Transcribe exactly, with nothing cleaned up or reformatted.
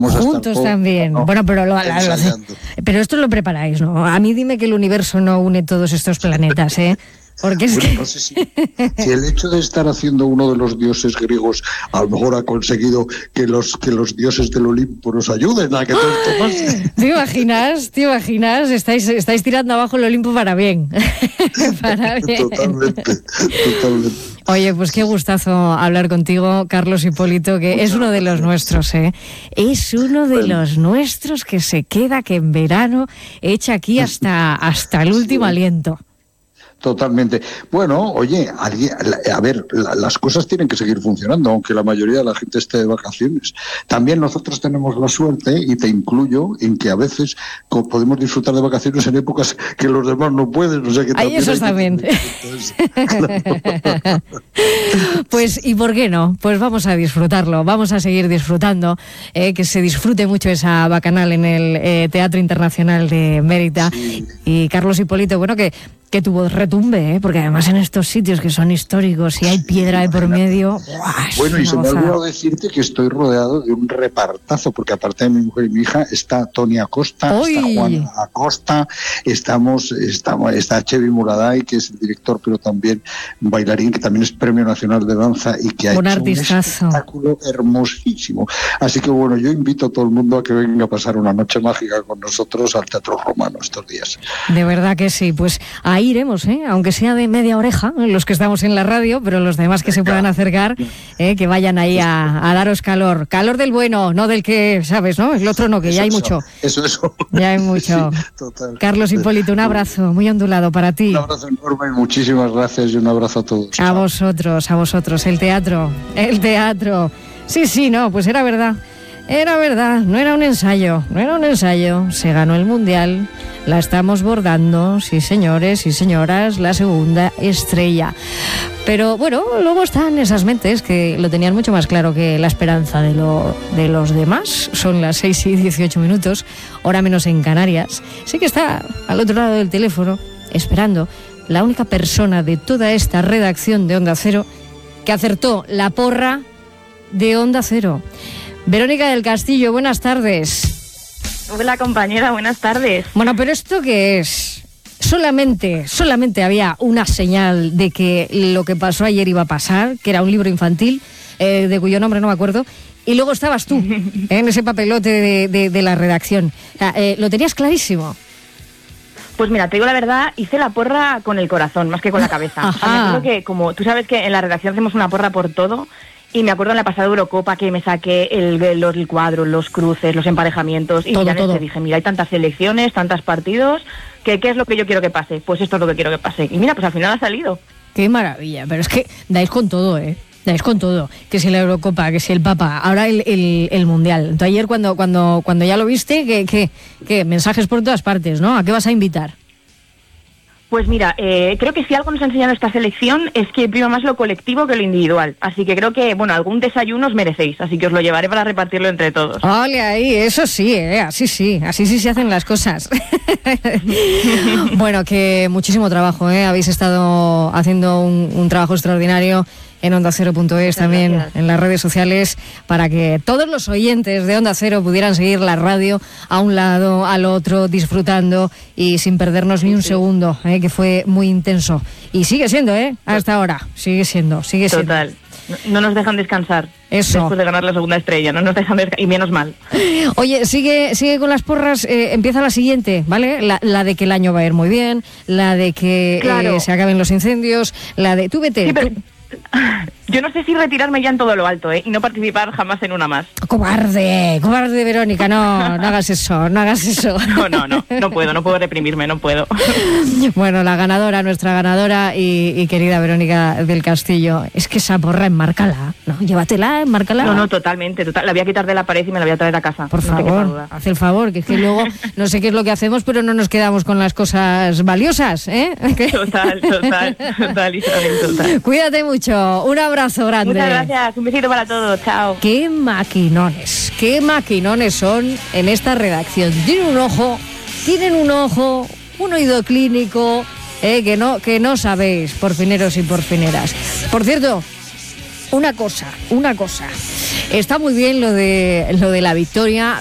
Juntos todo, también. No, bueno, pero, lo, lo, lo, pero esto lo preparáis, ¿no? A mí dime que el universo no une todos estos planetas, ¿eh? Porque es bueno, que... no sé si, si el hecho de estar haciendo uno de los dioses griegos a lo mejor ha conseguido que los que los dioses del Olimpo nos ayuden a que todo esto pase. ¿Te imaginas? ¿Te imaginas? Estáis, estáis tirando abajo el Olimpo para bien. para bien. Totalmente, totalmente. Oye, pues qué gustazo hablar contigo, Carlos Hipólito, que Muchas es uno de los nuestros, ¿eh? Es uno de bueno. los nuestros que se queda, que en verano echa aquí hasta, hasta el último sí. aliento. Totalmente. Bueno, oye, a ver, las cosas tienen que seguir funcionando, aunque la mayoría de la gente esté de vacaciones. También nosotros tenemos la suerte, y te incluyo, en que a veces podemos disfrutar de vacaciones en épocas que los demás no pueden. O sea que Ay, eso también. Pues, ¿y por qué no? Pues vamos a disfrutarlo, vamos a seguir disfrutando, eh, que se disfrute mucho esa bacanal en el eh, Teatro Internacional de Mérida. Sí. Y Carlos Hipólito, bueno, que que tu voz retumbe, ¿eh? Porque además en estos sitios que son históricos y hay piedra de por medio... ¡buah! Bueno, y se me ha olvidado decirte que estoy rodeado de un repartazo, porque aparte de mi mujer y mi hija está Tony Acosta, ¡Uy! Está Juan Acosta, estamos, estamos, está Chevy Muraday, que es el director, pero también un bailarín, que también es Premio Nacional de Danza y que ha un hecho artistazo. un espectáculo hermosísimo. Así que bueno, yo invito a todo el mundo a que venga a pasar una noche mágica con nosotros al Teatro Romano estos días. De verdad que sí, pues ahí iremos, ¿eh? Aunque sea de media oreja, los que estamos en la radio, pero los demás que se puedan acercar, ¿eh? Que vayan ahí a, a daros calor. Calor del bueno, no del que, ¿sabes? ¿No? El otro no, que eso, ya hay eso, mucho. Eso, eso. Ya hay mucho. Sí, total. Carlos Hipólito, un abrazo muy ondulado para ti. Un abrazo enorme, muchísimas gracias y un abrazo a todos. A vosotros, a vosotros. El teatro, el teatro. Sí, sí, no, pues era verdad. Era verdad, no era un ensayo, no era un ensayo. Se ganó el Mundial, la estamos bordando, sí señores y señoras, la segunda estrella. Pero bueno, luego están esas mentes que lo tenían mucho más claro que la esperanza de, lo, de los demás. Son las seis y dieciocho minutos, hora menos en Canarias. Sí que está al otro lado del teléfono, esperando, la única persona de toda esta redacción de Onda Cero que acertó la porra de Onda Cero. Verónica del Castillo, buenas tardes. Hola compañera, buenas tardes. Bueno, pero ¿esto qué es? Solamente, solamente había una señal de que lo que pasó ayer iba a pasar, que era un libro infantil, eh, de cuyo nombre no me acuerdo, y luego estabas tú, eh, en ese papelote de, de, de la redacción. O sea, eh, lo tenías clarísimo. Pues mira, te digo la verdad, hice la porra con el corazón, más que con la cabeza. O sea, me acuerdo que, como tú sabes que en la redacción hacemos una porra por todo. Y me acuerdo en la pasada Eurocopa que me saqué el, el, el cuadro, los cruces, los emparejamientos. Y todo, ya todo. Te dije, mira, hay tantas selecciones, tantos partidos, que ¿qué es lo que yo quiero que pase? Pues esto es lo que quiero que pase. Y mira, pues al final ha salido. Qué maravilla, pero es que dais con todo, ¿eh? Dais con todo. Que si la Eurocopa, que si el Papa, ahora el, el, el Mundial. Entonces ayer cuando, cuando, cuando ya lo viste, que, que, que mensajes por todas partes, ¿no? ¿A qué vas a invitar? Pues mira, eh, creo que si algo nos ha enseñado esta selección es que prima más lo colectivo que lo individual. Así que creo que, bueno, algún desayuno os merecéis. Así que os lo llevaré para repartirlo entre todos. Ole ahí, eso sí, eh, así sí, así sí se hacen las cosas. Bueno, que muchísimo trabajo, ¿eh? Habéis estado haciendo un, un trabajo extraordinario en onda cero punto es, también gracias. En las redes sociales, para que todos los oyentes de Onda Cero pudieran seguir la radio a un lado, al otro, disfrutando y sin perdernos ni un sí. segundo, ¿eh? Que fue muy intenso. Y sigue siendo, ¿eh? Hasta ahora, sigue siendo, sigue siendo. Total. No nos dejan descansar. Eso. Después de ganar la segunda estrella, no nos dejan descansar, y menos mal. Oye, sigue sigue con las porras, eh, empieza la siguiente, ¿vale? La, la de que el año va a ir muy bien, la de que claro. eh, se acaben los incendios, la de... Tú vete... Sí, pero... tú... Yo no sé si retirarme ya en todo lo alto, ¿eh? Y no participar jamás en una más. Cobarde, cobarde, Verónica, no, no hagas eso, no hagas eso. No, no, no, no puedo, no puedo reprimirme, no puedo. Bueno, la ganadora, nuestra ganadora y, y querida Verónica del Castillo, es que esa porra enmárcala, ¿no? Llévatela, enmárcala. No, no, totalmente, total. La voy a quitar de la pared y me la voy a traer a casa. Por no favor, haz el favor, que es que luego no sé qué es lo que hacemos, pero no nos quedamos con las cosas valiosas, ¿eh? Total, total, total, Isabel, total. Cuídate mucho, un abrazo grande. Muchas gracias, un besito para todos, chao. Qué maquinones, qué maquinones son en esta redacción. Tienen un ojo, tienen un ojo, un oído clínico, eh, que no, que no sabéis, porfineros y porfineras. Por cierto, una cosa, una cosa. Está muy bien lo de lo de la victoria,